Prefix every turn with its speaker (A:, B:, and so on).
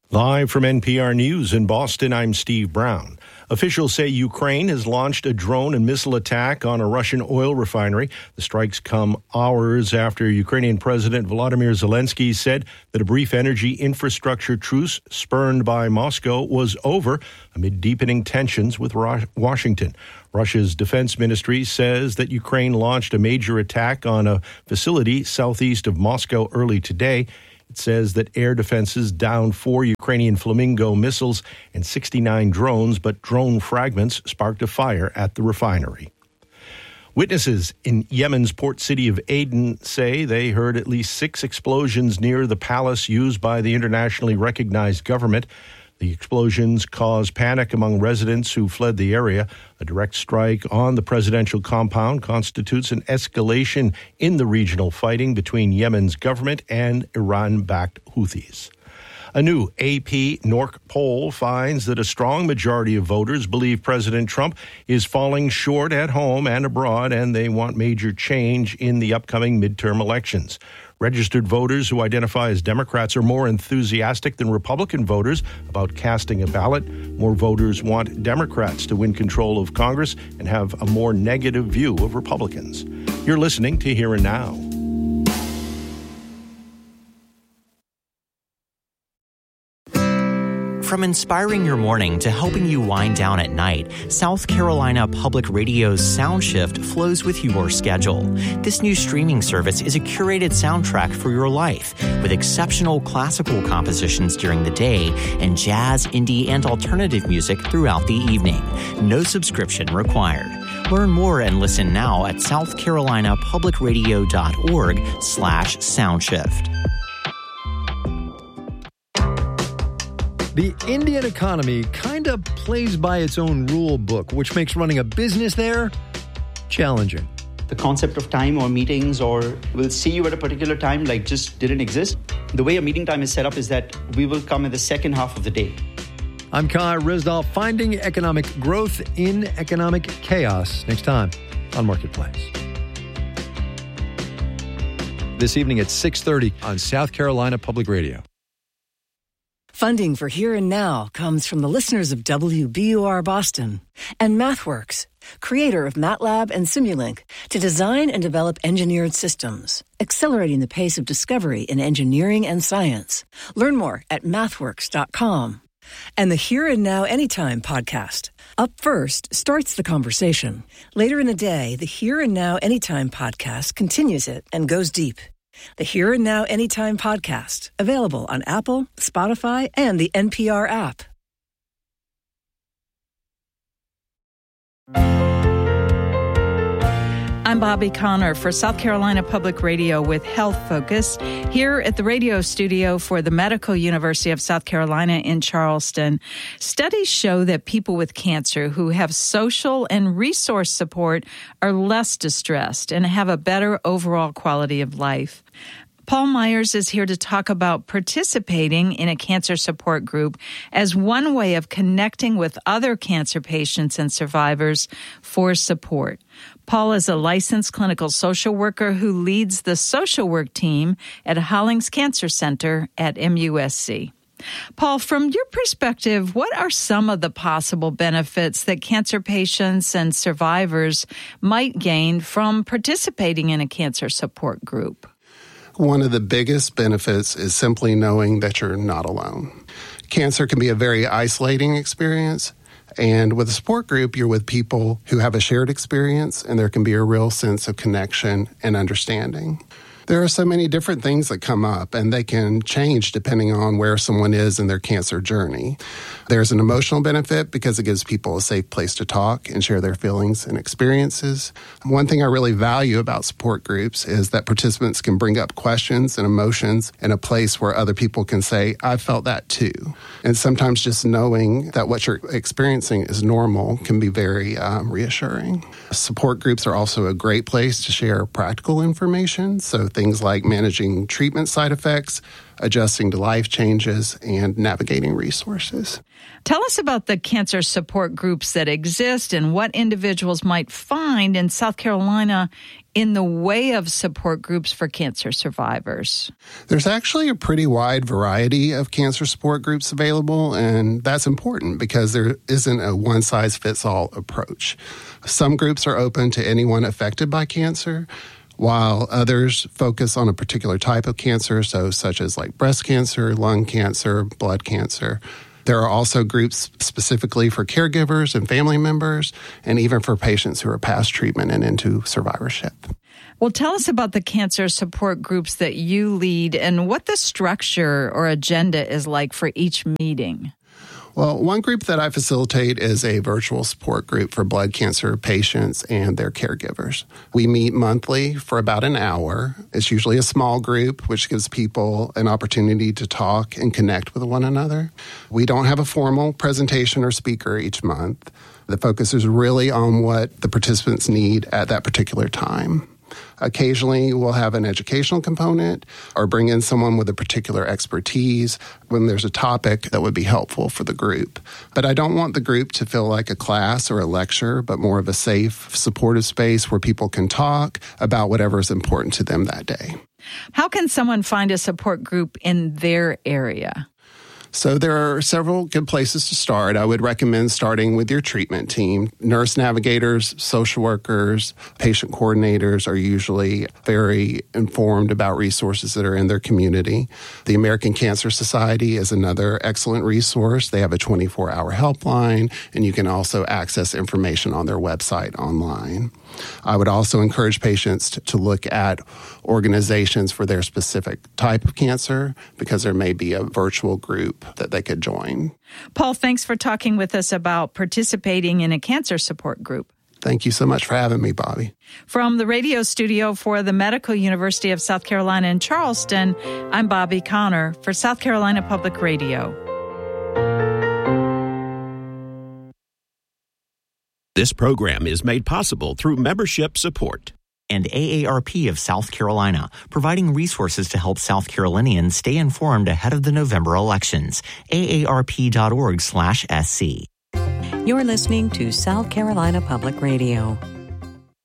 A: Live from NPR News in Boston, I'm Steve Brown. Officials say Ukraine has launched a drone and missile attack on a Russian oil refinery. The strikes come hours after Ukrainian President Volodymyr Zelensky said that a brief energy infrastructure truce spurned by Moscow was over amid deepening tensions with Washington. Russia's defense ministry says that Ukraine launched a major attack on a facility southeast of Moscow early today. It says that air defenses downed 4 Ukrainian Flamingo missiles and 69 drones, but drone fragments sparked a fire at the refinery. Witnesses in Yemen's port city of Aden say they heard at least 6 explosions near the palace used by the internationally recognized government. The explosions caused panic among residents who fled the area. A direct strike on the presidential compound constitutes an escalation in the regional fighting between Yemen's government and Iran-backed Houthis. A new AP NORC poll finds that a strong majority of voters believe President Trump is falling short at home and abroad, and they want major change in the upcoming midterm elections. Registered voters who identify as Democrats are more enthusiastic than Republican voters about casting a ballot. More voters want Democrats to win control of Congress and have a more negative view of Republicans. You're listening to Here and Now.
B: From inspiring your morning to helping you wind down at night, South Carolina Public Radio's SoundShift flows with your schedule. This new streaming service is a curated soundtrack for your life, with exceptional classical compositions during the day and jazz, indie, and alternative music throughout the evening. No subscription required. Learn more and listen now at southcarolinapublicradio.org/soundshift.
C: The Indian economy kind of plays by its own rule book, which makes running a business there challenging.
D: The concept of time or meetings or we'll see you at a particular time just didn't exist. The way a meeting time is set up is that we will come in the second half of the day.
C: I'm Kai Rizdal, finding economic growth in economic chaos. Next time on Marketplace. This evening at 6:30 on South Carolina Public Radio.
E: Funding for Here and Now comes from the listeners of WBUR Boston and MathWorks, creator of MATLAB and Simulink, to design and develop engineered systems, accelerating the pace of discovery in engineering and science. Learn more at mathworks.com. And the Here and Now Anytime podcast. Up first starts the conversation. Later in the day, the Here and Now Anytime podcast continues it and goes deep. The Here and Now Anytime podcast, available on Apple, Spotify, and the NPR app.
F: I'm Bobby Connor for South Carolina Public Radio with Health Focus here at the radio studio for the Medical University of South Carolina in Charleston. Studies show that people with cancer who have social and resource support are less distressed and have a better overall quality of life. Paul Myers is here to talk about participating in a cancer support group as one way of connecting with other cancer patients and survivors for support. Paul is a licensed clinical social worker who leads the social work team at Hollings Cancer Center at MUSC. Paul, from your perspective, what are some of the possible benefits that cancer patients and survivors might gain from participating in a cancer support group?
G: One of the biggest benefits is simply knowing that you're not alone. Cancer can be a very isolating experience, and with a support group, you're with people who have a shared experience, and there can be a real sense of connection and understanding. There are so many different things that come up, and they can change depending on where someone is in their cancer journey. There's an emotional benefit because it gives people a safe place to talk and share their feelings and experiences. One thing I really value about support groups is that participants can bring up questions and emotions in a place where other people can say, I felt that too. And sometimes just knowing that what you're experiencing is normal can be very reassuring. Support groups are also a great place to share practical information, so things like managing treatment side effects, adjusting to life changes, and navigating resources.
F: Tell us about the cancer support groups that exist and what individuals might find in South Carolina in the way of support groups for cancer survivors.
G: There's actually a pretty wide variety of cancer support groups available, and that's important because there isn't a one-size-fits-all approach. Some groups are open to anyone affected by cancer, while others focus on a particular type of cancer, such as like breast cancer, lung cancer, blood cancer. There are also groups specifically for caregivers and family members, and even for patients who are past treatment and into survivorship.
F: Well, tell us about the cancer support groups that you lead and what the structure or agenda is like for each meeting.
G: Well, one group that I facilitate is a virtual support group for blood cancer patients and their caregivers. We meet monthly for about an hour. It's usually a small group, which gives people an opportunity to talk and connect with one another. We don't have a formal presentation or speaker each month. The focus is really on what the participants need at that particular time. Occasionally, we'll have an educational component or bring in someone with a particular expertise when there's a topic that would be helpful for the group. But I don't want the group to feel like a class or a lecture, but more of a safe, supportive space where people can talk about whatever is important to them that day.
F: How can someone find a support group in their area?
G: So there are several good places to start. I would recommend starting with your treatment team. Nurse navigators, social workers, patient coordinators are usually very informed about resources that are in their community. The American Cancer Society is another excellent resource. They have a 24-hour helpline, and you can also access information on their website online. I would also encourage patients to look at organizations for their specific type of cancer, because there may be a virtual group that they could join.
F: Paul, thanks for talking with us about participating in a cancer support group.
G: Thank you so much for having me, Bobby.
F: From the radio studio for the Medical University of South Carolina in Charleston, I'm Bobby Connor for South Carolina Public Radio.
H: This program is made possible through membership support.
B: And AARP of South Carolina, providing resources to help South Carolinians stay informed ahead of the November elections. AARP.org/SC.
I: You're listening to South Carolina Public Radio.